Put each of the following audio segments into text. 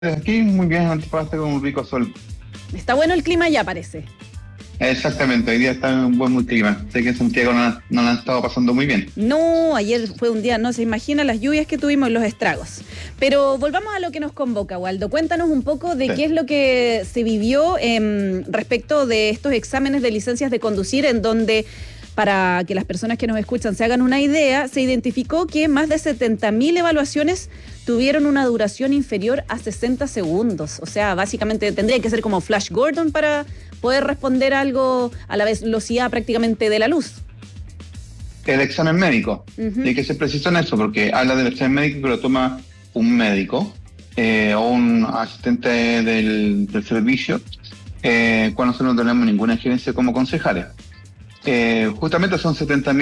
Aquí muy bien, Antofagasta con un rico sol. Está bueno el clima ya, parece. Exactamente, hoy día está en un buen clima. Sé que en Santiago no la han estado pasando muy bien. No, ayer fue un día, no se imagina las lluvias que tuvimos y los estragos. Pero volvamos a lo que nos convoca, Waldo. Cuéntanos un poco de Sí. qué es lo que se vivió respecto de estos exámenes de licencias de conducir, en donde, para que las personas que nos escuchan se hagan una idea, se identificó que más de 70.000 evaluaciones tuvieron una duración inferior a 60 segundos. O sea, básicamente tendría que ser como Flash Gordon para poder responder algo a la velocidad prácticamente de la luz. El examen médico, Ujú. y hay que ser preciso en eso, porque habla del examen médico que lo toma un médico o un asistente del servicio cuando nosotros no tenemos ninguna ejercencia como concejales. Justamente son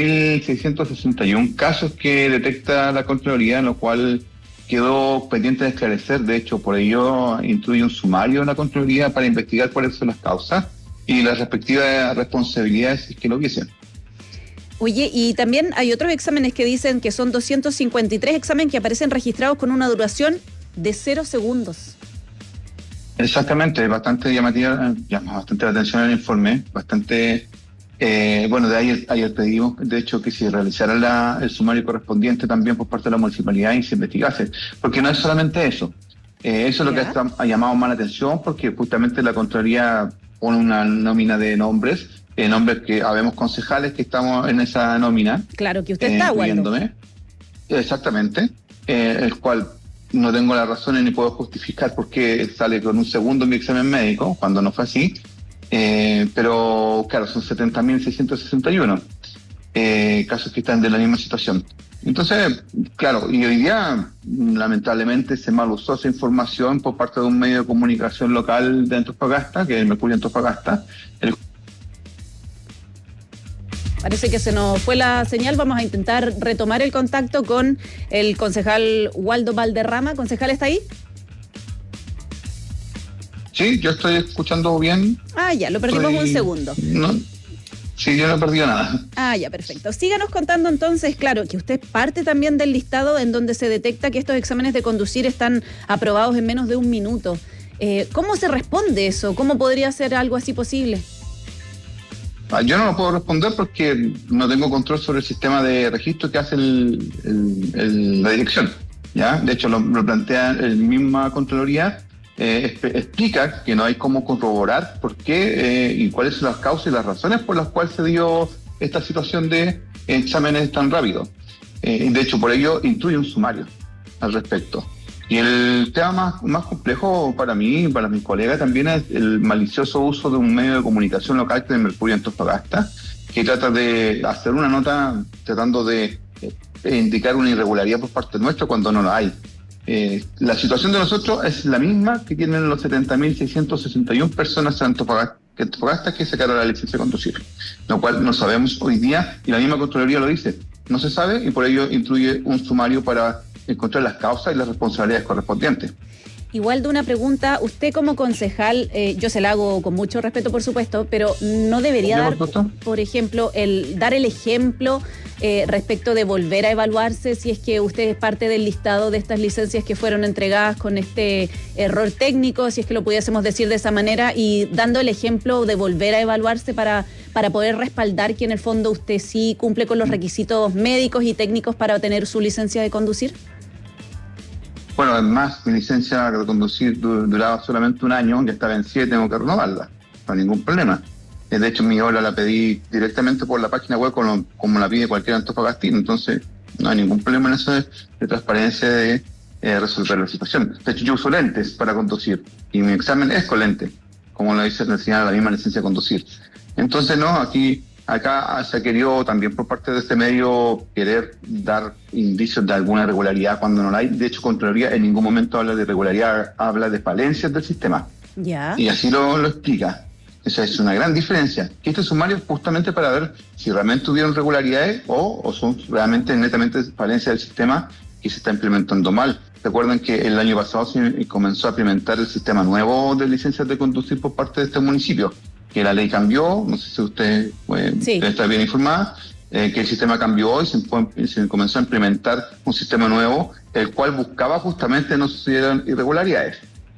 70.661 casos que detecta la Contraloría, en lo cual quedó pendiente de esclarecer. De hecho, por ello incluye un sumario en la Contraloría para investigar cuáles son las causas y las respectivas responsabilidades si es que lo hubiesen. Oye, y también hay otros exámenes que dicen que son 253 exámenes que aparecen registrados con una duración de 0 segundos. Exactamente, bastante llamativa, llama bastante la atención el informe, bastante. Bueno, de ayer pedimos, de hecho, que se realizara el sumario correspondiente también por parte de la municipalidad y se investigase, porque no es solamente eso. Eso es lo que ¿Ya? ha llamado más la atención, porque justamente la Contraloría pone una nómina de nombres, nombres que habemos concejales que estamos en esa nómina, Claro que usted está, Waldo. incluyéndome. Exactamente, el cual no tengo las razones ni puedo justificar por qué sale con un segundo en mi examen médico, cuando no fue así. Pero claro, son 70.661 casos que están de la misma situación. Entonces, claro, y hoy día lamentablemente se mal usó esa información por parte de un medio de comunicación local de Antofagasta, que es el Mercurio Antofagasta. Parece que se nos fue la señal. Vamos a intentar retomar el contacto con el concejal Waldo Valderrama. ¿Concejal está ahí? Sí, yo estoy escuchando bien. Ah, ya, lo perdimos un segundo. No, sí, yo no he perdido nada. Ah, ya, perfecto. Síganos contando entonces, claro, que usted parte también del listado en donde se detecta que estos exámenes de conducir están aprobados en menos de un minuto. ¿Cómo se responde eso? ¿Cómo podría ser algo así posible? Yo no lo puedo responder porque no tengo control sobre el sistema de registro que hace la dirección. ¿Ya? De hecho, lo plantea el misma Contraloría, explica que no hay cómo corroborar por qué y cuáles son las causas y las razones por las cuales se dio esta situación de exámenes tan rápidos. De hecho, por ello incluye un sumario al respecto. Y el tema más complejo para mí y para mis colegas también es el malicioso uso de un medio de comunicación local que es el Mercurio Antofagasta, que trata de hacer una nota tratando de indicar una irregularidad por parte nuestra cuando no la hay. La situación de nosotros es la misma que tienen los 70.661 personas en Antofagasta que sacaron la licencia de conducir, lo cual no sabemos hoy día, y la misma Contraloría lo dice, no se sabe, y por ello incluye un sumario para encontrar las causas y las responsabilidades correspondientes. Igual de una pregunta, usted como concejal, yo se la hago con mucho respeto, por supuesto, pero no debería dar, por ejemplo, dar el ejemplo respecto de volver a evaluarse si es que usted es parte del listado de estas licencias que fueron entregadas con este error técnico, si es que lo pudiésemos decir de esa manera, y dando el ejemplo de volver a evaluarse para poder respaldar que en el fondo usted sí cumple con los requisitos médicos y técnicos para obtener su licencia de conducir. Bueno, además, mi licencia de conducir duraba solamente un año, ya está vencida y tengo que renovarla, no hay ningún problema. De hecho, mi hora la pedí directamente por la página web como la pide cualquier antofagastino, entonces no hay ningún problema en eso de transparencia de resolver la situación. De hecho, yo uso lentes para conducir y mi examen es con lente, como lo dice la misma licencia de conducir. Entonces, no, acá se ha querido también por parte de este medio querer dar indicios de alguna irregularidad cuando no la hay. De hecho, Contraloría en ningún momento habla de irregularidad, habla de falencias del sistema. Ya. Y así lo explica. Esa es una gran diferencia. Que este sumario es justamente para ver si realmente hubieron irregularidades o son realmente netamente falencias del sistema que se está implementando mal. Recuerden que el año pasado se comenzó a implementar el sistema nuevo de licencias de conducir por parte de este municipio, que la ley cambió, no sé si usted Sí. está bien informada, que el sistema cambió y se comenzó a implementar un sistema nuevo, el cual buscaba justamente no sucedieran irregularidades.